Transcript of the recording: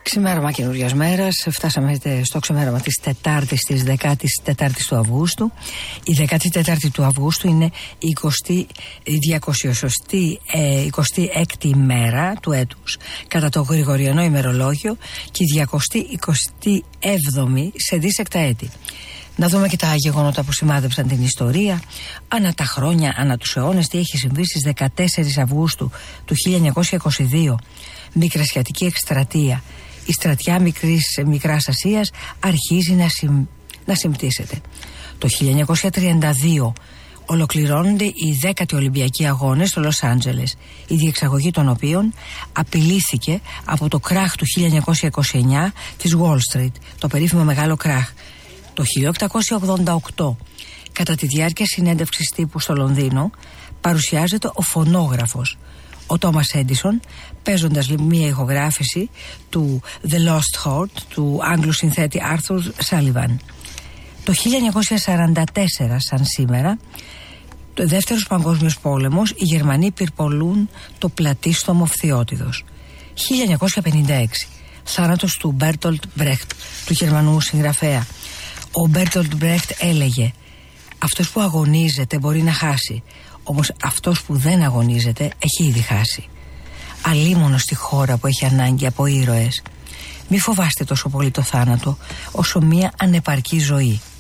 Ξημέρωμα καινούριας μέρας. Φτάσαμε στο ξημέρωμα της Τετάρτης, της 14ης του Αυγούστου. Η 14η του Αυγούστου είναι η 226η ημέρα του έτους κατά το Γρηγοριανό ημερολόγιο και η 227η σε δίσεκτα έτη. Να δούμε και τα γεγονότα που σημάδεψαν την ιστορία, ανά τα χρόνια, ανά τους αιώνες, τι έχει συμβεί στις 14 Αυγούστου του 1922. Μικρασιατική εκστρατεία. Η στρατιά Μικράς Ασίας αρχίζει να συμπτύσσεται. Το 1932 ολοκληρώνονται οι 10οι Ολυμπιακοί Αγώνες στο Λος Άντζελες, η διεξαγωγή των οποίων απειλήθηκε από το κράχ του 1929 της Wall Street, το περίφημο μεγάλο κράχ. Το 1888, κατά τη διάρκεια συνέντευξης τύπου στο Λονδίνο, παρουσιάζεται ο φωνόγραφος, ο Τόμας Έντισον, παίζοντας μια ηχογράφηση του The Lost Chord του Άγγλου συνθέτη Άρθουρ Σάλιβαν. Το 1944, σαν σήμερα, το Δεύτερος Παγκόσμιος Πόλεμος, οι Γερμανοί πυρπολούν το πλατίστομο Φθιώτιδος. 1956, θάνατος του Μπέρτολτ Μπρέχτ, του Γερμανού συγγραφέα. Ο Μπέρτολτ Μπρέχτ έλεγε: «Αυτός που αγωνίζεται μπορεί να χάσει, όμως αυτός που δεν αγωνίζεται έχει ήδη χάσει». Αλίμονο στη χώρα που έχει ανάγκη από ήρωες. Μη φοβάστε τόσο πολύ το θάνατο όσο μια ανεπαρκή ζωή.